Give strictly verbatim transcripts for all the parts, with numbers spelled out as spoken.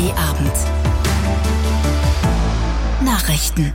D-Abend. Nachrichten.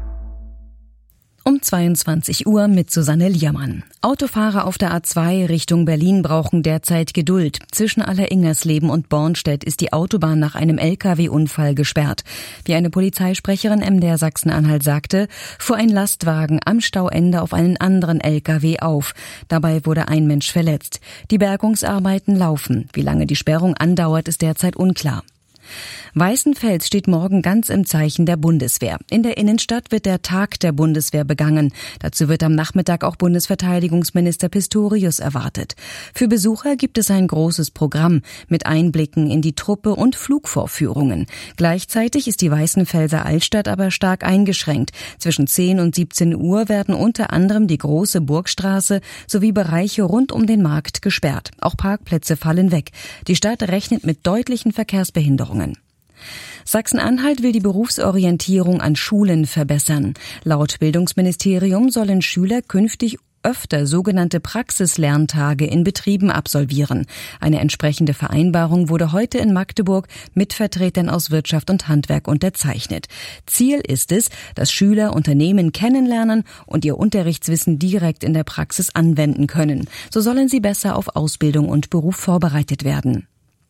Um zweiundzwanzig Uhr mit Susanne Liermann. Autofahrer auf der A zwei Richtung Berlin brauchen derzeit Geduld. Zwischen Alleringersleben und Bornstedt ist die Autobahn nach einem L K W-Unfall gesperrt. Wie eine Polizeisprecherin M D R Sachsen-Anhalt sagte, fuhr ein Lastwagen am Stauende auf einen anderen L K W auf. Dabei wurde ein Mensch verletzt. Die Bergungsarbeiten laufen. Wie lange die Sperrung andauert, ist derzeit unklar. Weißenfels steht morgen ganz im Zeichen der Bundeswehr. In der Innenstadt wird der Tag der Bundeswehr begangen. Dazu wird am Nachmittag auch Bundesverteidigungsminister Pistorius erwartet. Für Besucher gibt es ein großes Programm mit Einblicken in die Truppe und Flugvorführungen. Gleichzeitig ist die Weißenfelser Altstadt aber stark eingeschränkt. Zwischen zehn und siebzehn Uhr werden unter anderem die große Burgstraße sowie Bereiche rund um den Markt gesperrt. Auch Parkplätze fallen weg. Die Stadt rechnet mit deutlichen Verkehrsbehinderungen. Sachsen-Anhalt will die Berufsorientierung an Schulen verbessern. Laut Bildungsministerium sollen Schüler künftig öfter sogenannte Praxislerntage in Betrieben absolvieren. Eine entsprechende Vereinbarung wurde heute in Magdeburg mit Vertretern aus Wirtschaft und Handwerk unterzeichnet. Ziel ist es, dass Schüler Unternehmen kennenlernen und ihr Unterrichtswissen direkt in der Praxis anwenden können. So sollen sie besser auf Ausbildung und Beruf vorbereitet werden.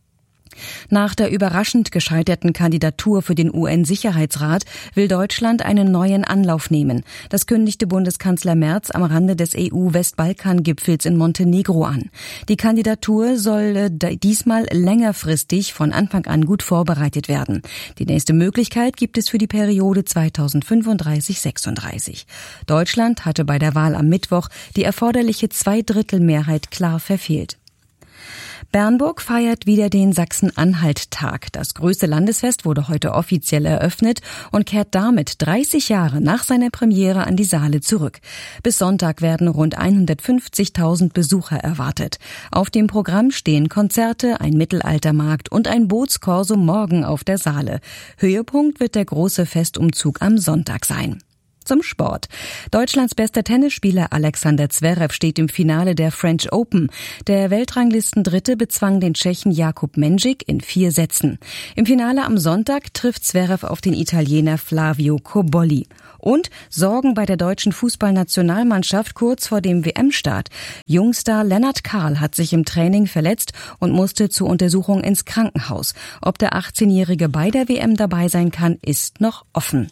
Nach der überraschend gescheiterten Kandidatur für den U N-Sicherheitsrat will Deutschland einen neuen Anlauf nehmen. Das kündigte Bundeskanzler Merz am Rande des E U-Westbalkan-Gipfels in Montenegro an. Die Kandidatur soll diesmal längerfristig von Anfang an gut vorbereitet werden. Die nächste Möglichkeit gibt es für die Periode zweitausendfünfunddreißig sechsunddreißig. Deutschland hatte bei der Wahl am Mittwoch die erforderliche Zweidrittelmehrheit klar verfehlt. Bernburg feiert wieder den Sachsen-Anhalt-Tag. Das größte Landesfest wurde heute offiziell eröffnet und kehrt damit dreißig Jahre nach seiner Premiere an die Saale zurück. Bis Sonntag werden rund hundertfünfzigtausend Besucher erwartet. Auf dem Programm stehen Konzerte, ein Mittelaltermarkt und ein Bootskorso morgen auf der Saale. Höhepunkt wird der große Festumzug am Sonntag sein. Zum Sport. Deutschlands bester Tennisspieler Alexander Zverev steht im Finale der French Open. Der Weltranglistendritte bezwang den Tschechen Jakub Mendžík in vier Sätzen. Im Finale am Sonntag trifft Zverev auf den Italiener Flavio Cobolli. Und Sorgen bei der deutschen Fußballnationalmannschaft kurz vor dem W M-Start. Jungstar Lennart Kahl hat sich im Training verletzt und musste zur Untersuchung ins Krankenhaus. Ob der achtzehnjährige bei der W M dabei sein kann, ist noch offen.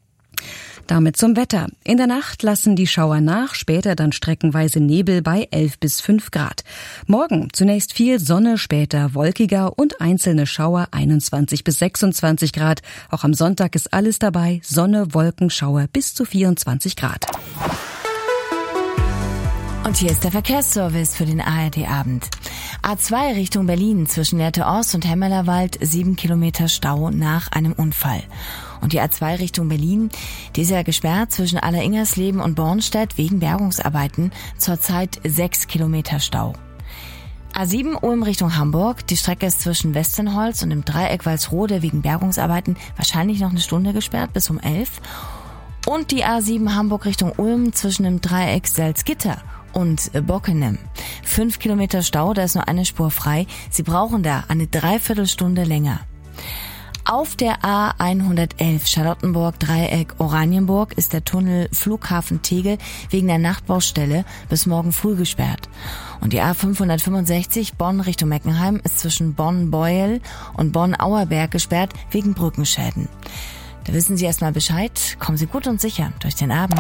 Damit zum Wetter. In der Nacht lassen die Schauer nach, später dann streckenweise Nebel bei elf bis fünf Grad. Morgen zunächst viel Sonne, später wolkiger und einzelne Schauer einundzwanzig bis sechsundzwanzig Grad. Auch am Sonntag ist alles dabei, Sonne, Wolken, Schauer bis zu vierundzwanzig Grad. Und hier ist der Verkehrsservice für den A R D-Abend. A zwei Richtung Berlin zwischen Lehrte-Ost und Hemmerlerwald, sieben Kilometer Stau nach einem Unfall. Und die A zwei Richtung Berlin, die ist ja gesperrt zwischen Alleringersleben und Bornstedt wegen Bergungsarbeiten, zurzeit sechs Kilometer Stau. A sieben Ulm Richtung Hamburg, die Strecke ist zwischen Westernholz und dem Dreieck Walsrode wegen Bergungsarbeiten wahrscheinlich noch eine Stunde gesperrt bis um elf. Und die A sieben Hamburg Richtung Ulm zwischen dem Dreieck Salzgitter und Bockenem. Fünf Kilometer Stau, da ist nur eine Spur frei. Sie brauchen da eine Dreiviertelstunde länger. Auf der A hundertelf Charlottenburg Dreieck Oranienburg ist der Tunnel Flughafen Tegel wegen der Nachtbaustelle bis morgen früh gesperrt. Und die A fünfhundertfünfundsechzig Bonn Richtung Meckenheim ist zwischen Bonn-Beuel und Bonn-Auerberg gesperrt wegen Brückenschäden. Da wissen Sie erstmal Bescheid. Kommen Sie gut und sicher durch den Abend.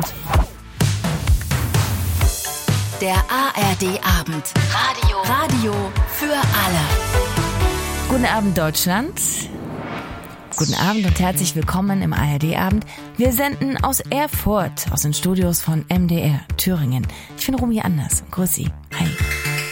Der A R D-Abend. Radio. Radio für alle. Guten Abend, Deutschland. Guten Abend und herzlich willkommen im A R D-Abend. Wir senden aus Erfurt, aus den Studios von M D R Thüringen. Ich bin Romy Anders. Grüß Sie. Hi.